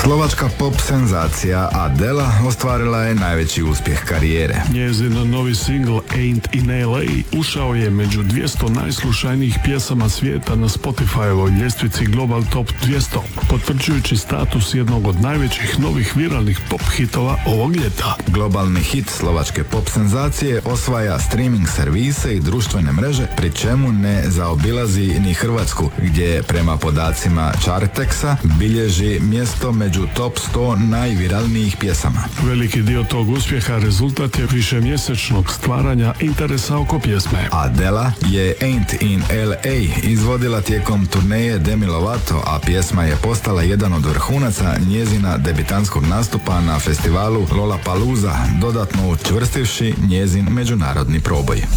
Slovačka pop senzacija Adela ostvarila je najveći uspjeh karijere. Njezin novi singl Ain't in LA ušao je među 200 najslušanijih pjesama svijeta na Spotifyevoj ljestvici Global Top 200, potvrđujući status jednog od najvećih novih viralnih pop hitova ovog ljeta. Globalni hit slovačke pop senzacije osvaja streaming servise i društvene mreže, pri čemu ne zaobilazi ni Hrvatsku, gdje prema podacima Chartexa bilježi mjesto među top 100 najviralnijih pjesama. Veliki dio tog uspjeha rezultat je višemjesečnog stvaranja interesa oko pjesme. Adela je Ain't in LA izvodila tijekom turneje Demi Lovato, a pjesma je postala jedan od vrhunaca njezina debitanskog nastupa na festivalu Lollapalooza, dodatno učvrstivši njezin međunarodni proboj.